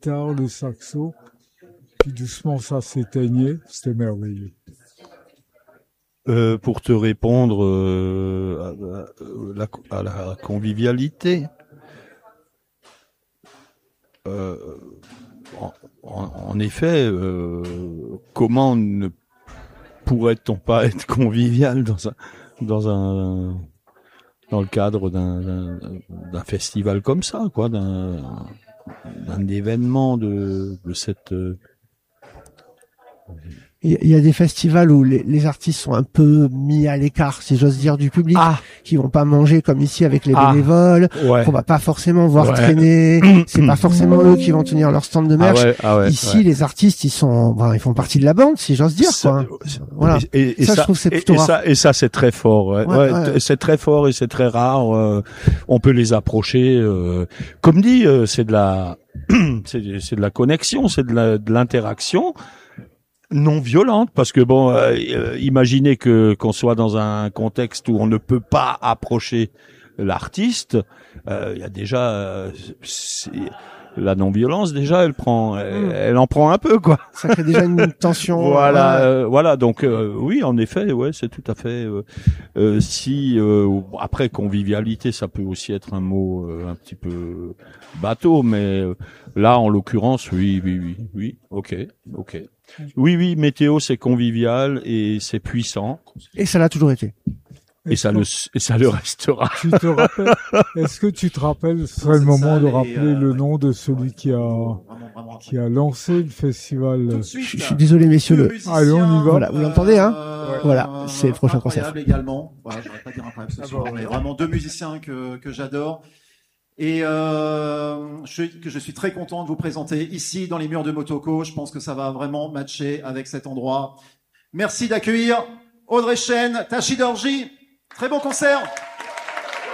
guitare, le saxo, puis doucement ça s'éteignait, c'était merveilleux. Pour te répondre à la convivialité, en effet, comment ne pourrait-on pas être convivial dans le cadre d'un festival comme ça, quoi, d'un événement de cette Il y a des festivals où les artistes sont un peu mis à l'écart, si j'ose dire, du public, qui vont pas manger comme ici avec les bénévoles, qu'on va pas forcément voir traîner, c'est pas forcément eux qui vont tenir leur stand de merch. Ici, les artistes, ils font partie de la bande, si j'ose dire, quoi. Voilà. Et ça, je trouve que c'est plutôt rare. Et ça, c'est très fort, c'est très fort et c'est très rare, on peut les approcher, comme dit, c'est de la connexion, c'est de l'interaction, non violente, parce que bon, imaginez qu'on soit dans un contexte où on ne peut pas approcher l'artiste, il y a déjà la non-violence, déjà elle en prend un peu, quoi. Ça crée déjà une tension. Voilà, donc oui, en effet, c'est tout à fait. Après convivialité, ça peut aussi être un mot un petit peu bateau, mais là, en l'occurrence, oui, ok. Oui, météo, c'est convivial et c'est puissant. Et ça l'a toujours été. Et ça le restera. Est-ce que tu te rappelles, ce serait le moment de rappeler le nom de celui qui a lancé le festival. Je suis désolé, messieurs. Allez, on y va. Voilà, vous l'entendez, hein? Voilà, c'est le prochain concert. Incroyable également. Voilà, j'aurais pas dire incroyable ce soir, mais vraiment deux musiciens que j'adore. Et je suis très content de vous présenter ici dans les murs de Motoko. Je pense que ça va vraiment matcher avec cet endroit. Merci d'accueillir Audrey Chen, Tachi Dorji. Très bon concert.